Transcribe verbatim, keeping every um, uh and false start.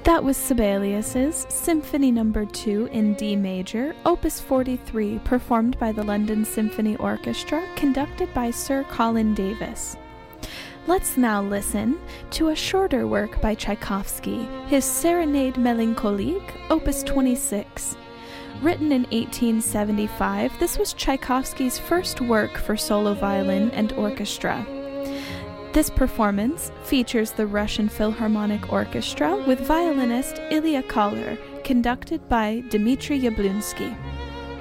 That was Sibelius's Symphony Number two in D major, Opus forty-three, performed by the London Symphony Orchestra, conducted by Sir Colin Davis. Let's now listen to a shorter work by Tchaikovsky, his Serenade Mélancolique, Opus twenty-six. Written in eighteen seventy-five, this was Tchaikovsky's first work for solo violin and orchestra. This performance features the Russian Philharmonic Orchestra with violinist Ilya Koller, conducted by Dmitry Yablunsky.